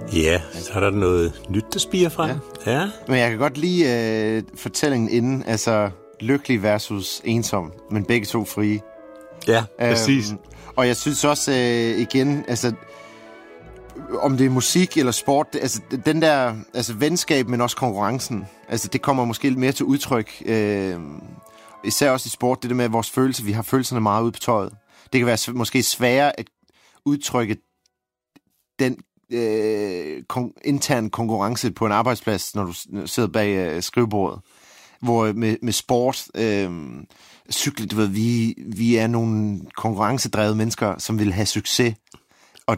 Ja, så er der noget nyt, der spiger frem. Ja. Men jeg kan godt lide fortællingen inden, altså lykkelig versus ensom, men begge to frie. Ja, præcis. Og jeg synes også igen, altså om det er musik eller sport, altså den der venskab, men også konkurrencen, altså det kommer måske lidt mere til udtryk. Især også i sport, det der med vores følelser, vi har følelserne meget ude på tøjet. Det kan være måske sværere at udtrykke den intern konkurrence på en arbejdsplads, når du sidder bag skrivebordet. Hvor med sport, cykle, du ved, vi er nogle konkurrencedrevede mennesker, som vil have succes. Og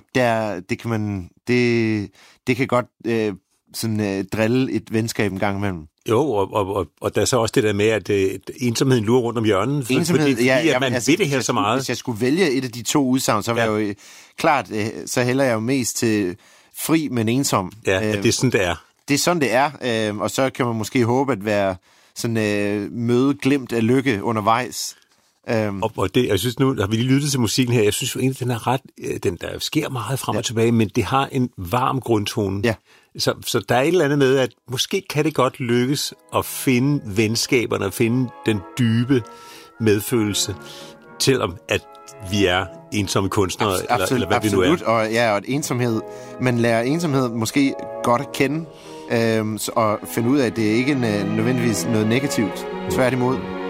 det kan godt drille et venskab en gang imellem. Jo, og der er så også det der med, at ensomheden lurer rundt om hjørnet, fordi at man ved det her så meget. Hvis jeg skulle vælge et af de to udsagn, så var jeg jo klart, så hælder jeg jo mest til fri, men ensom. Ja, det er sådan, det er. Det er sådan, det er, og så kan man måske håbe at være sådan møde glimt af lykke undervejs. Og det, jeg synes nu, har vi lige lyttet til musikken her, jeg synes jo egentlig, den er ret, der sker meget frem og tilbage, men det har en varm grundtone. Ja. Så der er et eller andet med, at måske kan det godt lykkes at finde venskaberne, at finde den dybe medfølelse, selvom at vi er ensomme kunstnere, eller hvad vi nu er. Og et ensomhed. Man lærer ensomhed måske godt at kende, og finde ud af, at det ikke er nødvendigvis noget negativt. Tværtimod.